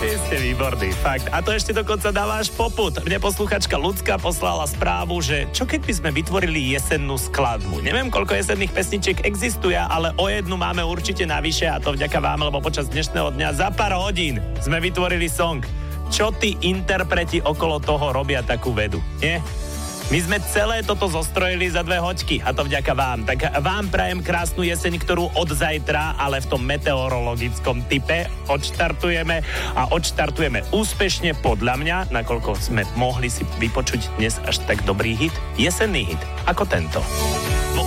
Vy ste výborný, fakt. A to ešte dokonca dáváš popud. Mne posluchačka Ľudská poslala správu, že čo keď by sme vytvorili jesennú skladbu. Neviem, koľko jesenných pesničiek existuje, ale o jednu máme určite navyše a to vďaka vám, lebo počas dnešného dňa za pár hodín sme vytvorili song. Čo tí interpreti okolo toho robia takú vedu, nie? My sme celé toto zostrojili za 2 hoďky a to vďaka vám. Tak vám prajem krásnu jeseň, ktorú od zajtra, ale v tom meteorologickom type odštartujeme a odštartujeme úspešne podľa mňa, nakoľko sme mohli si vypočuť dnes až tak dobrý hit, jesenný hit, ako tento.